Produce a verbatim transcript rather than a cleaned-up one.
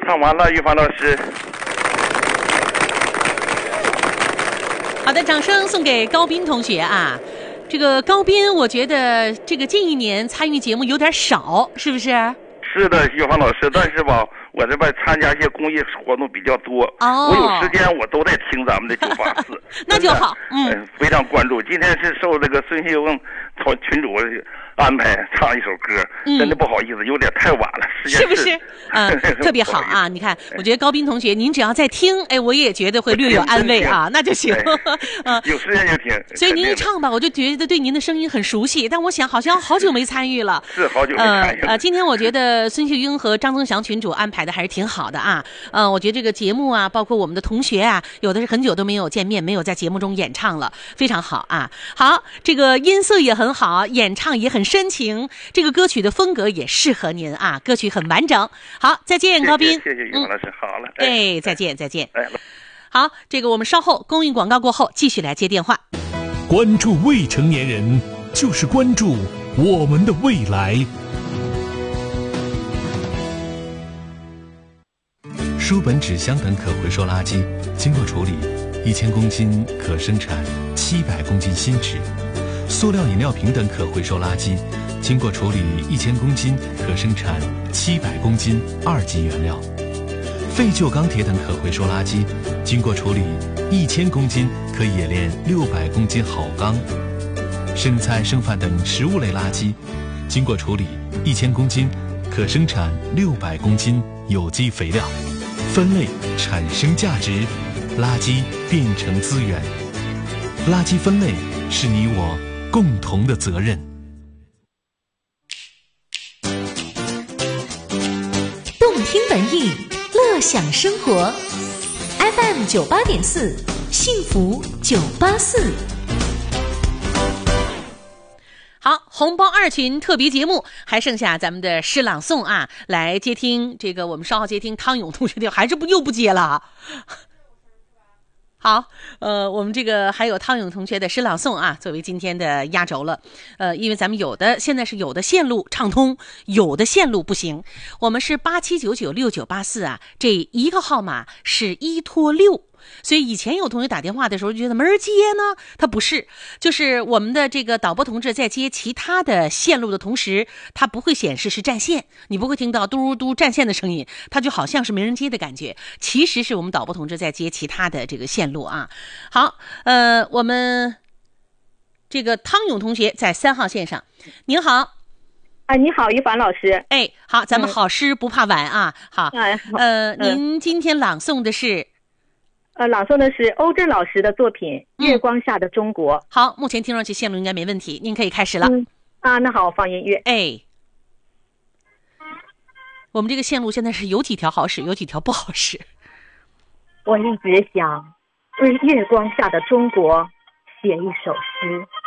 唱完了，玉芳老师。 好的，掌声送给高斌同学啊！这个高斌，我觉得这个近一年参与节目有点少，是不是？ 是的，玉芳老师，但是吧，我这边参加一些公益活动比较多， 哦， 我有时间我都在听咱们的九八四， 那就好，嗯、 呃，非常关注。今天是受这个孙秀英群主安排唱一首歌，嗯、真的不好意思，有点太晚了，时间是不是？嗯、呃，特别好啊！你看，我觉得高斌同学，您只要在听，哎，我也觉得会略有安慰啊，那就行。 嗯、呃，有时间就听。 所以您一唱吧，我就觉得对您的声音很熟悉，但我想好像好久没参与了。 是好久没参与了。 呃呃，今天我觉得孙秀英和张增祥群主安排的还是挺好的啊。嗯、呃，我觉得这个节目啊，包括我们的同学啊，有的是很久都没有见面，没有在节目中演唱了，非常好啊。好，这个音色也很好，演唱也很深情，这个歌曲的风格也适合您啊，歌曲很完整。好，再见，高斌。 谢谢于老师，嗯、好了。 哎，哎再见，再见。 哎， 好，这个我们稍后公益广告过后继续来接电话。 关注未成年人，就是关注我们的未来。 书本、纸箱等可回收垃圾经过处理，一千公斤可生产七百公斤新纸；塑料饮料瓶等可回收垃圾经过处理，一千公斤可生产七百公斤二级原料；废旧钢铁等可回收垃圾经过处理，一千公斤可冶炼六百公斤好钢；剩菜剩饭等食物类垃圾经过处理，一千公斤可生产六百公斤有机肥料。分类产生价值，垃圾变成资源。垃圾分类是你我共同的责任。 动听文艺，乐享生活。F M 九八点四，幸福九八四。 好，红包二群特别节目还剩下咱们的诗朗诵啊，来接听这个我们稍后接听汤勇同学的，还是不又不接了。好，呃，我们这个还有汤勇同学的诗朗诵啊，作为今天的压轴了。呃，因为咱们有的现在是有的线路畅通，有的线路不行。我们是八七九九六九八四啊，这一个号码是一拖六。所以以前有同学打电话的时候就觉得没人接呢，他不是，就是我们的这个导播同志在接其他的线路的同时，他不会显示是占线，你不会听到嘟嘟占线的声音，他就好像是没人接的感觉，其实是我们导播同志在接其他的这个线路啊。好，呃，我们这个汤勇同学在三号线上，您好。 啊，你好，于凡老师。 哎，好，咱们好诗不怕晚啊。好， 嗯、 呃，您今天朗诵的是？ 呃，朗诵的是欧震老师的作品《月光下的中国》。 嗯、好，目前听上去线路应该没问题，您可以开始了。 嗯啊，那好，我放音乐。 哎，我们这个线路现在是有几条好使，有几条不好使。 我一直想为月光下的中国写一首诗。